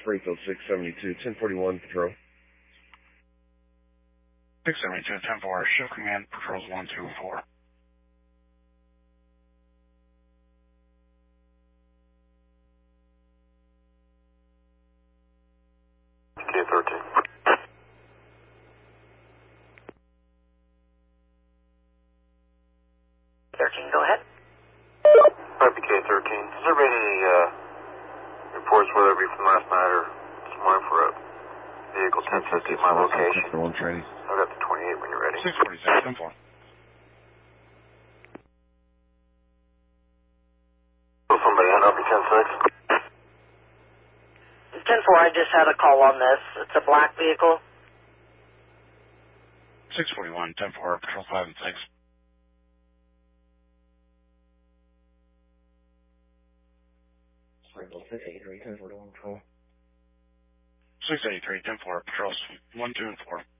Springfield 672, 1041 patrol. 672, 10-4, shift command, patrols 1, 2, 4. K-13. 13, go ahead. RPK-13. Has there been any reports, whether it be from last night or this morning, for a vehicle 1050 at my location? One training. I've got the 28 when you're ready. 646, 10-4. Somebody hand up your 10-6. 10-4, I just had a call on this. It's a black vehicle. 641, 10-4, patrol 5 and 6. Springfield 683, 1041 patrol. 683, 10-4, patrols 1, 2, and 4.